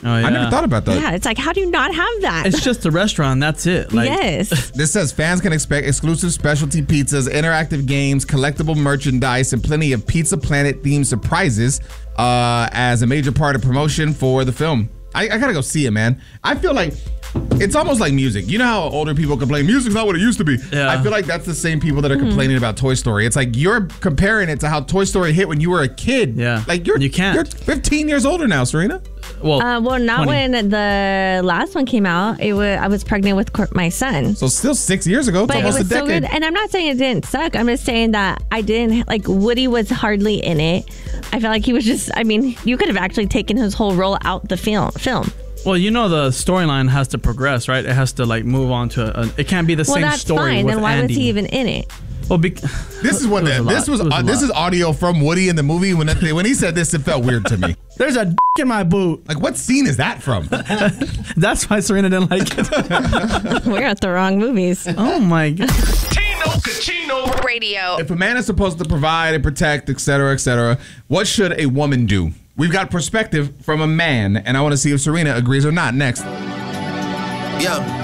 Oh, yeah. I never thought about that. Yeah, it's like, how do you not have that? It's just a restaurant. That's it. Like, yes. This says fans can expect exclusive specialty pizzas, interactive games, collectible merchandise, and plenty of Pizza Planet themed surprises as a major part of promotion for the film. I gotta go see it, man. I feel like it's almost like music. You know how older people complain, music's not what it used to be. Yeah. I feel like that's the same people that are complaining about Toy Story. It's like you're comparing it to how Toy Story hit when you were a kid. Yeah. Like You can't. You're 15 years older now, Serena. well, Not 20. when the last one came out. I was pregnant with my son. So still 6 years ago. It's But it almost was a so decade. good. And I'm not saying it didn't suck. I'm just saying that I didn't, like, Woody was hardly in it. I felt like he was just, I mean, you could have actually taken his whole role out the film. Well, you know the storyline has to progress, right? It has to like move on to it can't be the Well, same that's story fine. with Then why Andy. was he even in it? Well, This is what It was a this lot. was. It was a This lot. is audio from Woody in the movie. When he said this, it felt weird to me. There's a in my boot. Like, what scene is that from? That's why Serena didn't like it. We're at the wrong movies. Oh my god. Tino Cucino Radio. If a man is supposed to provide and protect, etc., what should a woman do? We've got perspective from a man, and I want to see if Serena agrees or not. Next. Yeah.